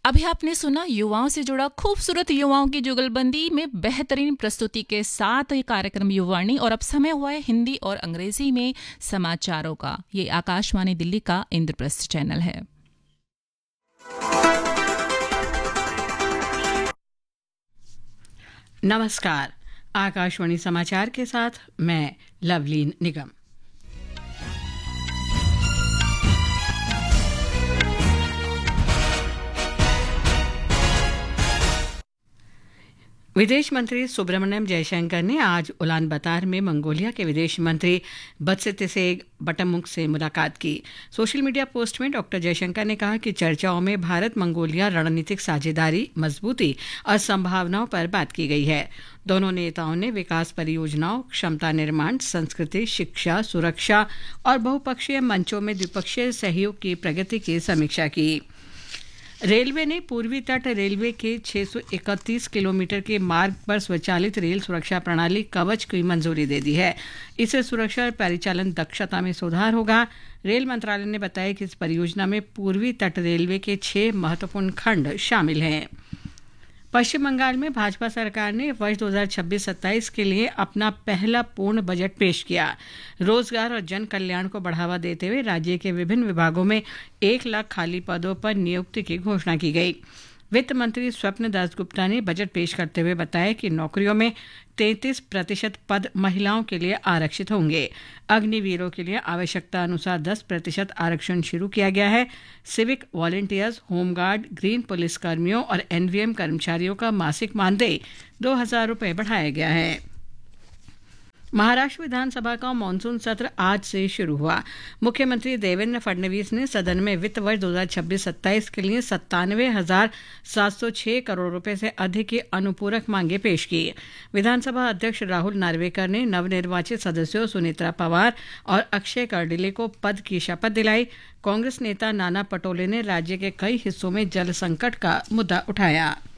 अभी आपने सुना युवाओं से जुड़ा खूबसूरत युवाओं की जुगलबंदी में बेहतरीन प्रस्तुति के साथ ये कार्यक्रम युवावाणी। और अब समय हुआ है हिंदी और अंग्रेजी में समाचारों का। ये आकाशवाणी दिल्ली का इंद्रप्रस्थ चैनल है। नमस्कार, आकाशवाणी समाचार के साथ मैं लवलीन निगम। विदेश मंत्री सुब्रमण्यम जयशंकर ने आज उलानबतार में मंगोलिया के विदेश मंत्री बत्सितिसेग बटमुख से मुलाकात की। सोशल मीडिया पोस्ट में डॉक्टर जयशंकर ने कहा कि चर्चाओं में भारत मंगोलिया रणनीतिक साझेदारी, मजबूती और संभावनाओं पर बात की गई है। दोनों नेताओं ने विकास परियोजनाओं, क्षमता निर्माण, संस्कृति, शिक्षा, सुरक्षा और बहुपक्षीय मंचों में द्विपक्षीय सहयोग की प्रगति की समीक्षा की। रेलवे ने पूर्वी तट रेलवे के 631 किलोमीटर के मार्ग पर स्वचालित रेल सुरक्षा प्रणाली कवच की मंजूरी दे दी है। इससे सुरक्षा और परिचालन दक्षता में सुधार होगा। रेल मंत्रालय ने बताया कि इस परियोजना में पूर्वी तट रेलवे के 6 महत्वपूर्ण खंड शामिल हैं। पश्चिम बंगाल में भाजपा सरकार ने वर्ष 2026-27 के लिए अपना पहला पूर्ण बजट पेश किया। रोजगार और जन कल्याण को बढ़ावा देते हुए राज्य के विभिन्न विभागों में 1 लाख खाली पदों पर नियुक्ति की घोषणा की गई। वित्त मंत्री स्वप्न दासगुप्ता ने बजट पेश करते हुए बताया कि नौकरियों में 33% पद महिलाओं के लिए आरक्षित होंगे। अग्निवीरों के लिए आवश्यकता अनुसार 10% आरक्षण शुरू किया गया है। Civic volunteers, home guard, green police कर्मियों और एनवीएम कर्मचारियों का मासिक मानदेय 2,000 रुपये बढ़ाया गया है। महाराष्ट्र विधानसभा का मानसून सत्र आज से शुरू हुआ। मुख्यमंत्री देवेंद्र फडणवीस ने सदन में वित्त वर्ष 2026-27 के लिए 97,706 करोड़ रुपए से अधिक की अनुपूरक मांगे पेश की। विधानसभा अध्यक्ष राहुल नार्वेकर ने नवनिर्वाचित सदस्यों सुनीत्रा पवार और अक्षय कर्डिले को पद की शपथ दिलाई। कांग्रेस नेता नाना पटोले ने राज्य के कई हिस्सों में जल संकट का मुद्दा उठाया।